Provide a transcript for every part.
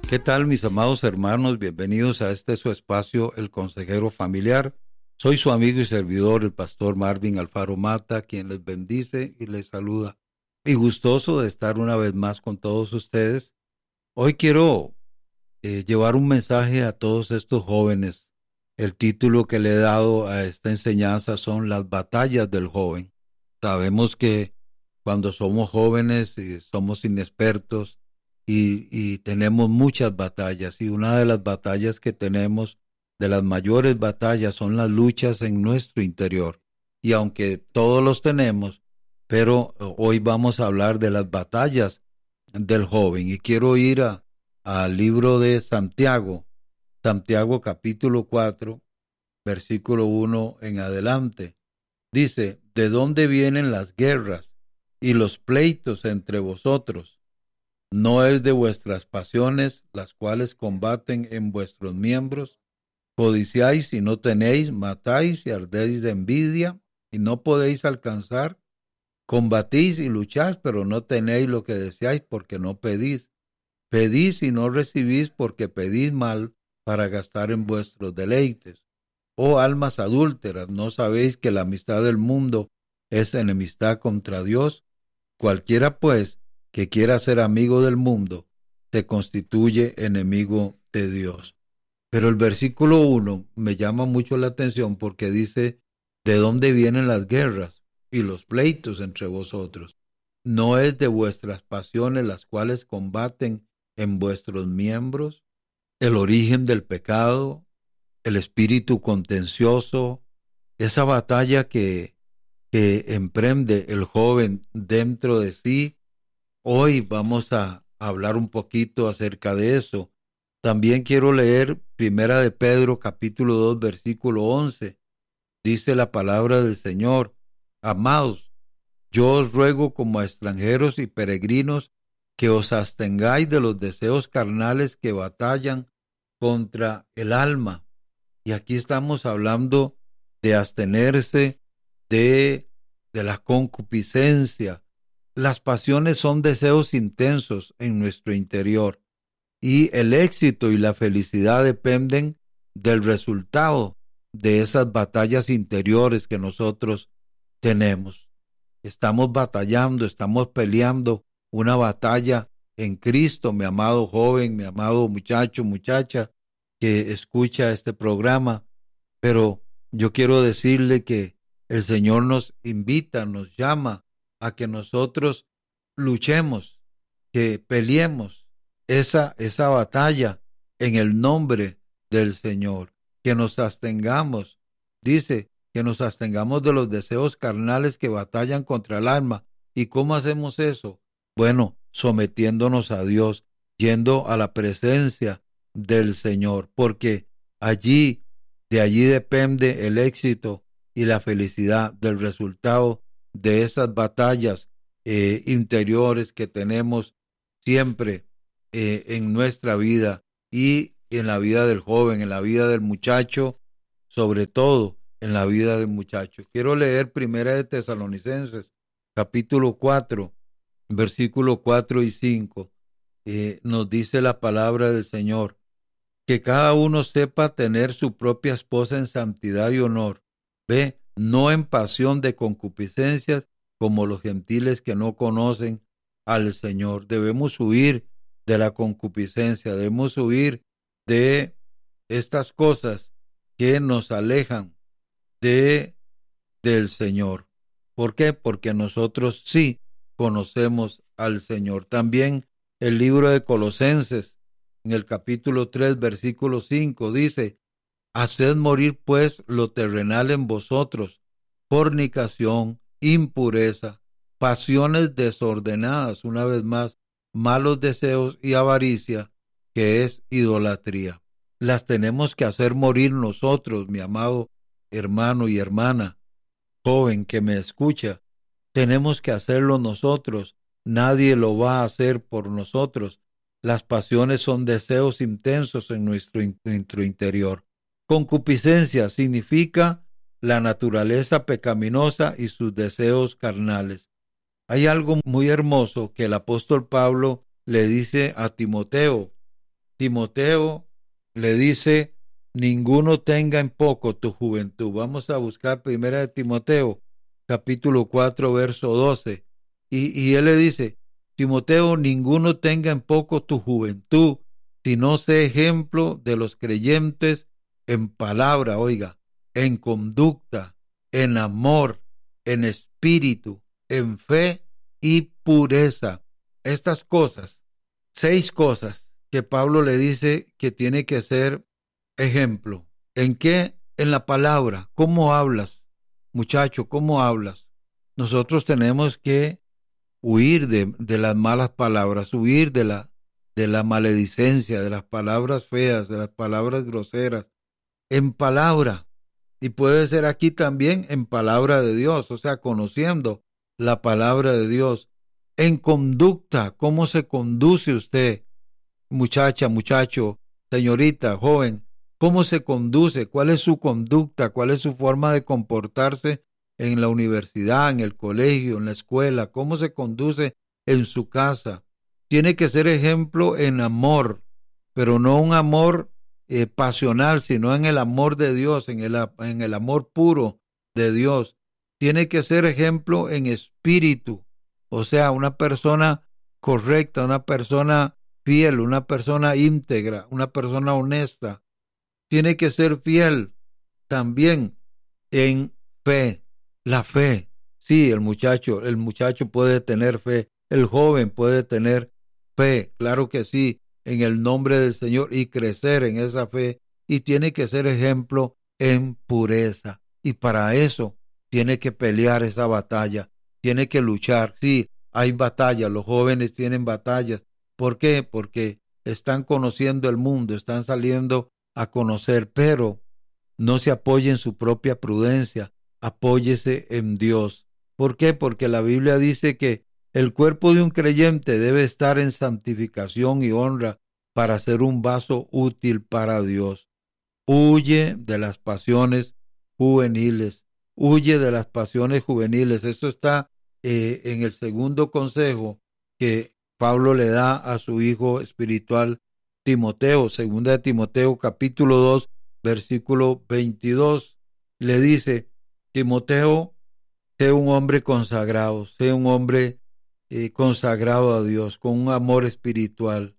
¿Qué tal, mis amados hermanos? Bienvenidos a este su espacio, El Consejero Familiar. Soy su amigo y servidor, el pastor Marvin Alfaro Mata, quien les bendice y les saluda. Y gustoso de estar una vez más con todos ustedes. Hoy quiero llevar un mensaje a todos estos jóvenes. El título que le he dado a esta enseñanza son Las batallas del joven. Sabemos que cuando somos jóvenes somos inexpertos y tenemos muchas batallas, y una de las batallas que tenemos, de las mayores batallas, son las luchas en nuestro interior. Y aunque todos los tenemos, pero hoy vamos a hablar de las batallas del joven. Y quiero ir al libro de Santiago, Santiago capítulo 4, versículo 1 en adelante. Dice: ¿de dónde vienen las guerras y los pleitos entre vosotros? ¿No es de vuestras pasiones, las cuales combaten en vuestros miembros? Codiciáis y no tenéis, matáis y ardéis de envidia y no podéis alcanzar. Combatís y lucháis, pero no tenéis lo que deseáis porque no pedís. Pedís y no recibís porque pedís mal para gastar en vuestros deleites. Oh almas adúlteras, ¿no sabéis que la amistad del mundo es enemistad contra Dios? Cualquiera, pues, que quiera ser amigo del mundo, se constituye enemigo de Dios. Pero el versículo 1 me llama mucho la atención porque dice: ¿de dónde vienen las guerras y los pleitos entre vosotros? ¿No es de vuestras pasiones las cuales combaten en vuestros miembros? El origen del pecado, el espíritu contencioso, esa batalla que emprende el joven dentro de sí. Hoy vamos a hablar un poquito acerca de eso. También quiero leer Primera de Pedro, capítulo 2, versículo 11. Dice la palabra del Señor: amados, yo os ruego como a extranjeros y peregrinos que os abstengáis de los deseos carnales que batallan contra el alma. Y aquí estamos hablando de abstenerse de la concupiscencia. Las pasiones son deseos intensos en nuestro interior, y el éxito y la felicidad dependen del resultado de esas batallas interiores que nosotros tenemos. Estamos batallando, estamos peleando una batalla en Cristo, mi amado joven, mi amado muchacho, muchacha que escucha este programa. Pero yo quiero decirle que el Señor nos invita, nos llama a que nosotros luchemos, que peleemos esa batalla en el nombre del Señor, que nos abstengamos. Dice que nos abstengamos de los deseos carnales que batallan contra el alma. ¿Y cómo hacemos eso? Bueno, sometiéndonos a Dios, yendo a la presencia del Señor, porque de allí depende el éxito y la felicidad del resultado de esas batallas interiores que tenemos siempre en nuestra vida, y en la vida del joven, en la vida del muchacho, sobre todo en la vida del muchacho. Quiero leer Primera de Tesalonicenses, capítulo 4, versículo 4 y 5. Nos dice la palabra del Señor: que cada uno sepa tener su propia esposa en santidad y honor. Ve, no en pasión de concupiscencias, como los gentiles que no conocen al Señor. Debemos huir de la concupiscencia, debemos huir de estas cosas que nos alejan de del Señor. ¿Por qué? Porque nosotros sí conocemos al Señor. También el libro de Colosenses, en el capítulo 3, versículo 5, dice: haced morir pues lo terrenal en vosotros, fornicación, impureza, pasiones desordenadas, una vez más, malos deseos y avaricia, que es idolatría. Las tenemos que hacer morir nosotros, mi amado hermano y hermana, joven que me escucha. Tenemos que hacerlo nosotros. Nadie lo va a hacer por nosotros. Las pasiones son deseos intensos en nuestro interior. Concupiscencia significa la naturaleza pecaminosa y sus deseos carnales. Hay algo muy hermoso que el apóstol Pablo le dice a Timoteo Timoteo le dice, ninguno tenga en poco tu juventud. Vamos a buscar primera de Timoteo, capítulo 4, verso 12. Y él le dice, Timoteo, ninguno tenga en poco tu juventud, sino sé ejemplo de los creyentes en palabra, oiga, en conducta, en amor, en espíritu, en fe y pureza. Estas cosas, 6 cosas que Pablo le dice que tiene que ser ejemplo. ¿En qué? En la palabra. ¿Cómo hablas? Muchacho, ¿cómo hablas? Nosotros tenemos que huir de las malas palabras, huir de la maledicencia, de las palabras feas, de las palabras groseras, en palabra. Y puede ser aquí también en palabra de Dios, o sea, conociendo la palabra de Dios. En conducta, ¿cómo se conduce usted, muchacha, muchacho, señorita, joven? ¿Cómo se conduce? ¿Cuál es su conducta? ¿Cuál es su forma de comportarse en la universidad, en el colegio, en la escuela? ¿Cómo se conduce en su casa? Tiene que ser ejemplo en amor, pero no un amor pasional, sino en el amor de Dios, en el amor puro de Dios. Tiene que ser ejemplo en espíritu, o sea, una persona correcta, una persona fiel, una persona íntegra, una persona honesta. Tiene que ser fiel también en fe, la fe. Sí, el muchacho puede tener fe, el joven puede tener fe, claro que sí, en el nombre del Señor y crecer en esa fe, y tiene que ser ejemplo en pureza. Y para eso tiene que pelear esa batalla, tiene que luchar. Sí, hay batallas, los jóvenes tienen batallas. ¿Por qué? Porque están conociendo el mundo, están saliendo a conocer, pero no se apoye en su propia prudencia, apóyese en Dios. ¿Por qué? Porque la Biblia dice que el cuerpo de un creyente debe estar en santificación y honra para ser un vaso útil para Dios. Huye de las pasiones juveniles, huye de las pasiones juveniles. Esto está en el segundo consejo que Pablo le da a su hijo espiritual Timoteo, segunda de Timoteo capítulo 2, versículo 22. Le dice, Timoteo, sé un hombre consagrado, sé un hombre consagrado a Dios, con un amor espiritual.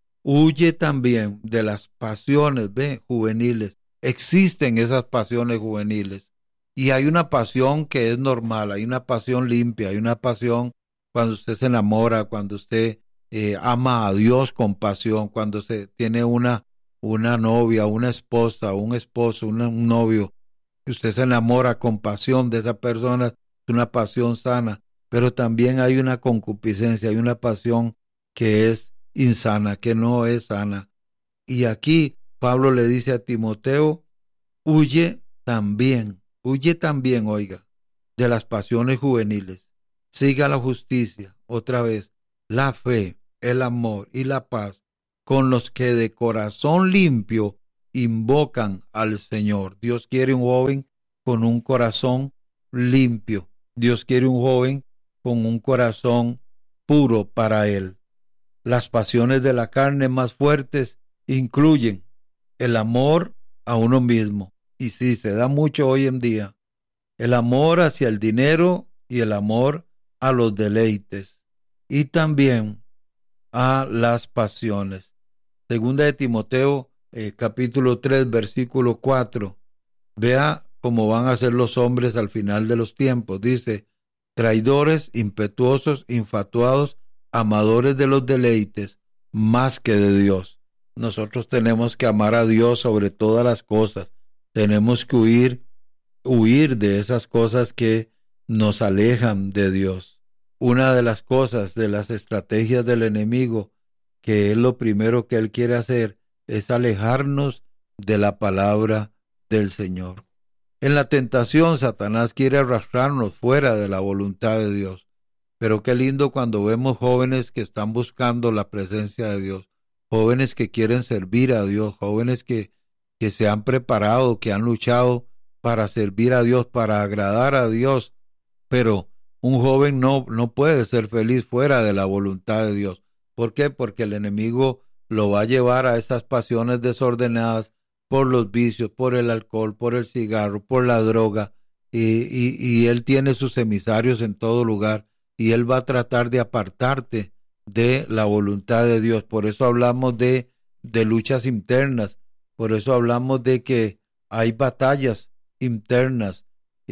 Huye también de las pasiones, juveniles. Existen esas pasiones juveniles. Y hay una pasión que es normal, hay una pasión limpia, hay una pasión cuando usted se enamora, cuando usted ama a Dios con pasión, cuando se tiene una novia, una esposa, un esposo, un novio, que usted se enamora con pasión de esa persona, es una pasión sana, pero también hay una concupiscencia, hay una pasión que es insana, que no es sana. Y aquí Pablo le dice a Timoteo, huye también, oiga, de las pasiones juveniles. Siga la justicia, otra vez, la fe, el amor y la paz con los que de corazón limpio invocan al Señor. Dios quiere un joven con un corazón limpio. Dios quiere un joven con un corazón puro para Él. Las pasiones de la carne más fuertes incluyen el amor a uno mismo. Y sí, se da mucho hoy en día. El amor hacia el dinero y el amor a los deleites. Y también a las pasiones. Segunda de Timoteo, capítulo 3, versículo 4. Vea cómo van a ser los hombres al final de los tiempos. Dice, traidores, impetuosos, infatuados, amadores de los deleites, más que de Dios. Nosotros tenemos que amar a Dios sobre todas las cosas. Tenemos que huir de esas cosas que nos alejan de Dios. Una de las cosas, de las estrategias del enemigo, que es lo primero que él quiere hacer, es alejarnos de la palabra del Señor. En la tentación, Satanás quiere arrastrarnos fuera de la voluntad de Dios. Pero qué lindo cuando vemos jóvenes que están buscando la presencia de Dios, jóvenes que quieren servir a Dios, jóvenes que se han preparado, que han luchado para servir a Dios, para agradar a Dios. Pero un joven no puede ser feliz fuera de la voluntad de Dios. ¿Por qué? Porque el enemigo lo va a llevar a esas pasiones desordenadas por los vicios, por el alcohol, por el cigarro, por la droga, y él tiene sus emisarios en todo lugar, y él va a tratar de apartarte de la voluntad de Dios. Por eso hablamos de luchas internas, por eso hablamos de que hay batallas internas,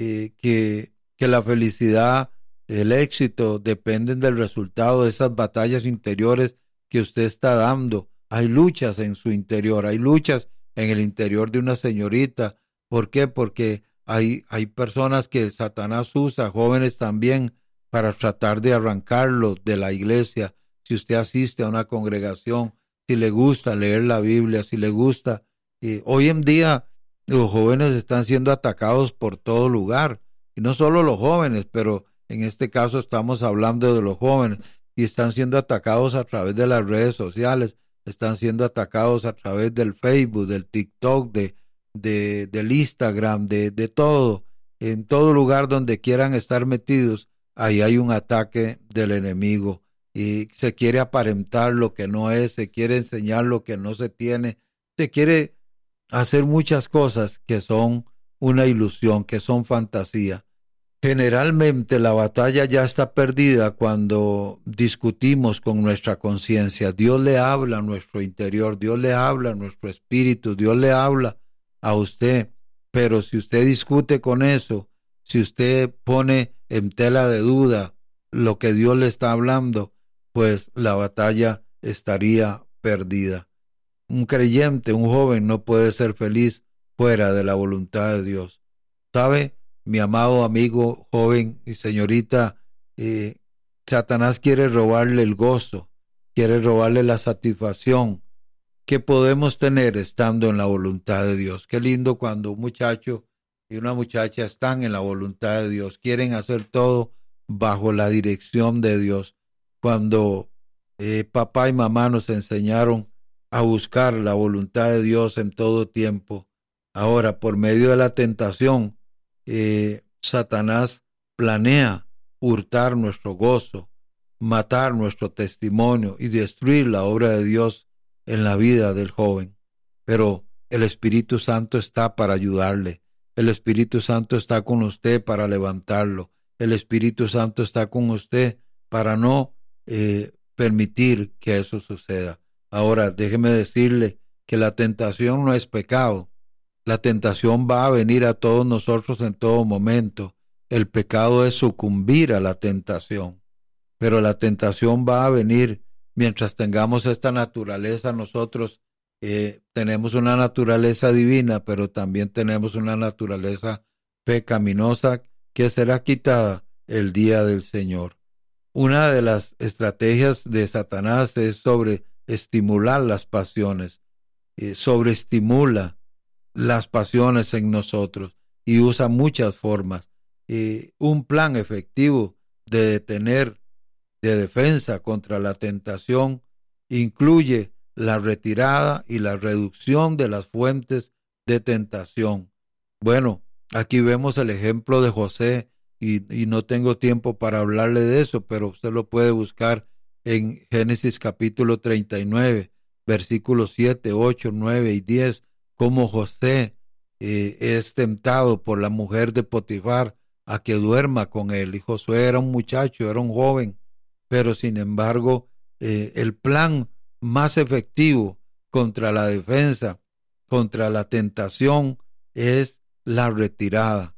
que la felicidad, el éxito dependen del resultado de esas batallas interiores que usted está dando. Hay luchas en su interior, hay luchas en el interior de una señorita. ¿Por qué? Porque hay personas que Satanás usa, jóvenes también, para tratar de arrancarlo de la iglesia. Si usted asiste a una congregación, si le gusta leer la Biblia, si le gusta. Hoy en día los jóvenes están siendo atacados por todo lugar, y no solo los jóvenes, pero en este caso estamos hablando de los jóvenes, y están siendo atacados a través de las redes sociales, están siendo atacados a través del Facebook, del TikTok, del Instagram, de todo. En todo lugar donde quieran estar metidos, ahí hay un ataque del enemigo, y se quiere aparentar lo que no es, se quiere enseñar lo que no se tiene, se quiere hacer muchas cosas que son una ilusión, que son fantasía. Generalmente la batalla ya está perdida cuando discutimos con nuestra conciencia. Dios le habla a nuestro interior, Dios le habla a nuestro espíritu, Dios le habla a usted. Pero si usted discute con eso, si usted pone en tela de duda lo que Dios le está hablando, pues la batalla estaría perdida. Un creyente, un joven, no puede ser feliz fuera de la voluntad de Dios. ¿Sabe? Mi amado amigo, joven y señorita, Satanás quiere robarle el gozo, quiere robarle la satisfacción que podemos tener estando en la voluntad de Dios. Qué lindo cuando un muchacho y una muchacha están en la voluntad de Dios, quieren hacer todo bajo la dirección de Dios. Cuando papá y mamá nos enseñaron a buscar la voluntad de Dios en todo tiempo, ahora por medio de la tentación, Satanás planea hurtar nuestro gozo, matar nuestro testimonio y destruir la obra de Dios en la vida del joven. Pero el Espíritu Santo está para ayudarle. El Espíritu Santo está con usted para levantarlo. El Espíritu Santo está con usted para no permitir que eso suceda. Ahora, déjeme decirle que la tentación no es pecado. La tentación va a venir a todos nosotros en todo momento. El pecado es sucumbir a la tentación. Pero la tentación va a venir mientras tengamos esta naturaleza. Nosotros tenemos una naturaleza divina, pero también tenemos una naturaleza pecaminosa que será quitada el día del Señor. Una de las estrategias de Satanás es sobre estimular las pasiones, sobreestimula las pasiones en nosotros y usa muchas formas. Un plan efectivo de detener, de defensa contra la tentación, incluye la retirada y la reducción de las fuentes de tentación. Bueno, aquí vemos el ejemplo de José y no tengo tiempo para hablarle de eso, pero usted lo puede buscar en Génesis capítulo 39, versículos 7, 8, 9 y 10, cómo José es tentado por la mujer de Potifar a que duerma con él. Y Josué era un muchacho, era un joven, pero sin embargo el plan más efectivo contra la defensa, contra la tentación, es la retirada.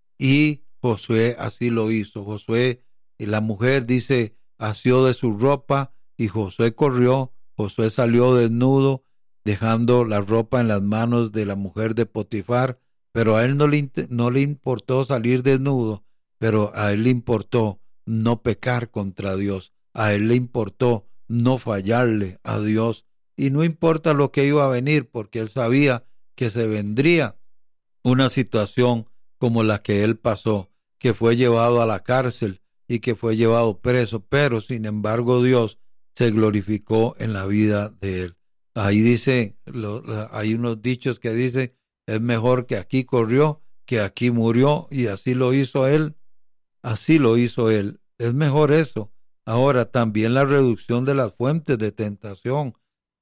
Y Josué así lo hizo. Josué, y la mujer dice, asió de su ropa y Josué corrió. Josué salió desnudo, dejando la ropa en las manos de la mujer de Potifar, pero a él no le importó salir desnudo, pero a él le importó no pecar contra Dios. A él le importó no fallarle a Dios. Y no importa lo que iba a venir, porque él sabía que se vendría una situación como la que él pasó, que fue llevado a la cárcel y que fue llevado preso, pero sin embargo Dios se glorificó en la vida de él. Ahí dice, hay unos dichos que dicen, es mejor que aquí corrió, que aquí murió, y así lo hizo él, así lo hizo él. Es mejor eso. Ahora, también la reducción de las fuentes de tentación.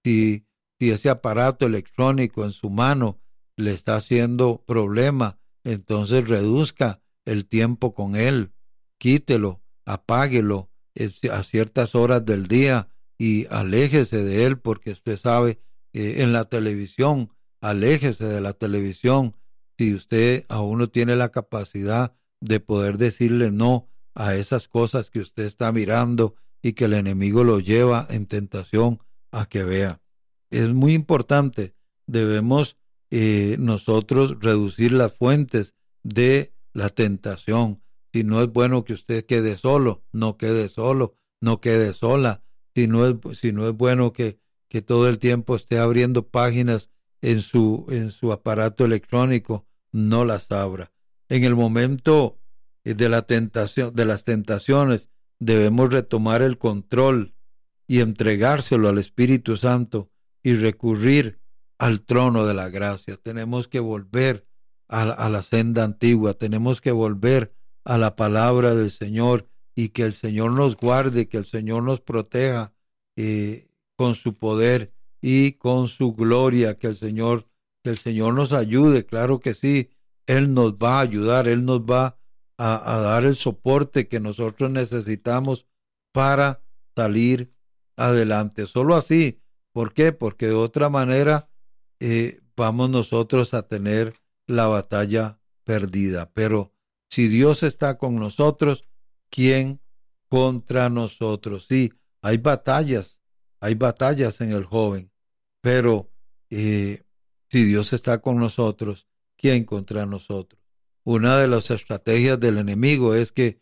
si ese aparato electrónico en su mano le está haciendo problema, entonces reduzca el tiempo con él, quítelo, apáguelo a ciertas horas del día y aléjese de él, porque usted sabe, en la televisión, aléjese de la televisión. Si usted aún no tiene la capacidad de poder decirle no a esas cosas que usted está mirando y que el enemigo lo lleva en tentación a que vea. Es muy importante, debemos nosotros reducir las fuentes de la tentación. Si no es bueno que usted quede solo, no quede solo, no quede sola. Si no es bueno que todo el tiempo esté abriendo páginas en su aparato electrónico, no las abra. En el momento de la tentación, de las tentaciones, debemos retomar el control y entregárselo al Espíritu Santo y recurrir al trono de la gracia. Tenemos que volver a la senda antigua, tenemos que volver a la palabra del Señor, y que el Señor nos guarde, que el Señor nos proteja con su poder y con su gloria, que el Señor nos ayude. Claro que sí, Él nos va a ayudar, Él nos va a dar el soporte que nosotros necesitamos para salir adelante. Solo así. ¿Por qué? Porque de otra manera vamos nosotros a tener la batalla perdida. Pero si Dios está con nosotros, ¿quién contra nosotros? Sí, hay batallas en el joven, pero si Dios está con nosotros, ¿quién contra nosotros? Una de las estrategias del enemigo es que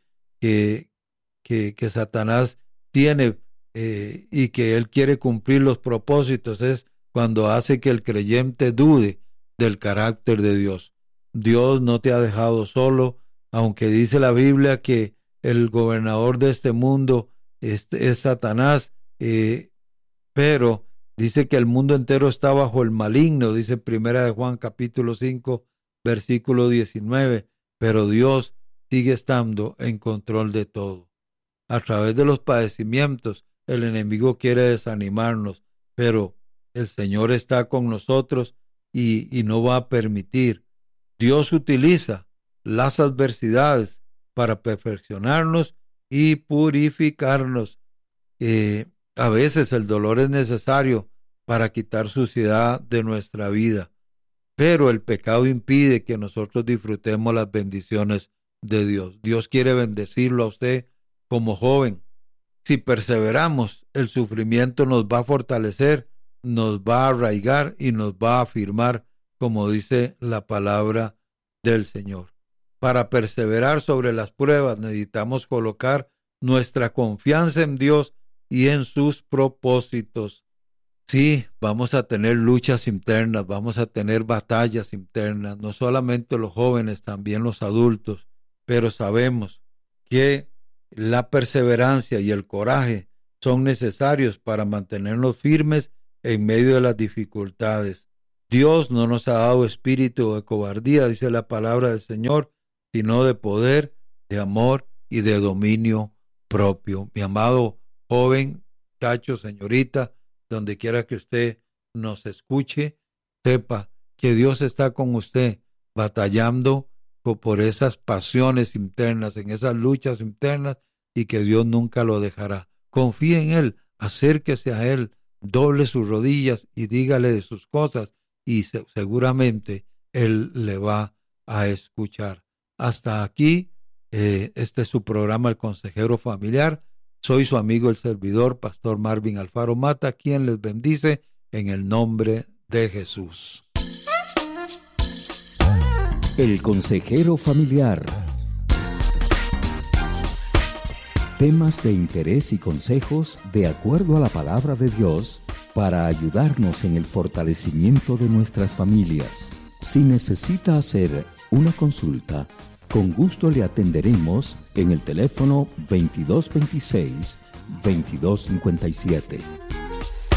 Satanás tiene y que él quiere cumplir los propósitos, es cuando hace que el creyente dude del carácter de Dios. Dios no te ha dejado solo, aunque dice la Biblia que el gobernador de este mundo es Satanás, pero dice que el mundo entero está bajo el maligno, dice Primera de Juan capítulo 5, versículo 19, pero Dios sigue estando en control de todo. A través de los padecimientos, el enemigo quiere desanimarnos, pero el Señor está con nosotros y no va a permitir. Dios utiliza las adversidades para perfeccionarnos y purificarnos. A veces el dolor es necesario para quitar suciedad de nuestra vida, pero el pecado impide que nosotros disfrutemos las bendiciones de Dios. Dios quiere bendecirlo a usted como joven. Si perseveramos, el sufrimiento nos va a fortalecer, nos va a arraigar y nos va a afirmar, como dice la palabra del Señor. Para perseverar sobre las pruebas necesitamos colocar nuestra confianza en Dios y en sus propósitos. Sí, vamos a tener luchas internas, vamos a tener batallas internas, no solamente los jóvenes, también los adultos, pero sabemos que la perseverancia y el coraje son necesarios para mantenernos firmes en medio de las dificultades. Dios no nos ha dado espíritu de cobardía, dice la palabra del Señor, sino de poder, de amor y de dominio propio. Mi amado joven, muchacho, señorita, donde quiera que usted nos escuche, sepa que Dios está con usted batallando por esas pasiones internas, en esas luchas internas, y que Dios nunca lo dejará. Confíe en Él, acérquese a Él, doble sus rodillas y dígale de sus cosas, y seguramente Él le va a escuchar. Hasta aquí, este es su programa El Consejero Familiar. Soy su amigo el servidor, Pastor Marvin Alfaro Mata, quien les bendice en el nombre de Jesús. El Consejero Familiar. Temas de interés y consejos de acuerdo a la palabra de Dios para ayudarnos en el fortalecimiento de nuestras familias. Si necesita hacer una consulta, con gusto le atenderemos en el teléfono 2226-2257.